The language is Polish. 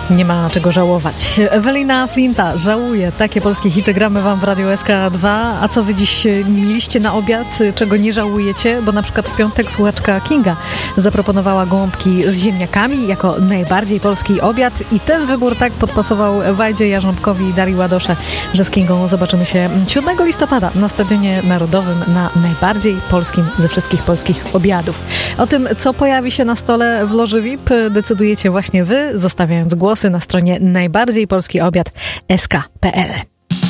Nie ma czego żałować. Ewelina Flinta żałuje. Takie polskie hity gramy wam w Radiu SK2. A co wy dziś mieliście na obiad? Czego nie żałujecie? Bo na przykład w piątek słuchaczka Kinga zaproponowała gołąbki z ziemniakami jako najbardziej polski obiad i ten wybór tak podpasował Wajdzie Jarząbkowi i Darii Ładosze, że z Kingą zobaczymy się 7 listopada na Stadionie Narodowym na najbardziej polskim ze wszystkich polskich obiadów. O tym, co pojawi się na stole w loży VIP, decydujecie właśnie wy, zostawiając głosy na stronie najbardziej polski obiad sk.pl.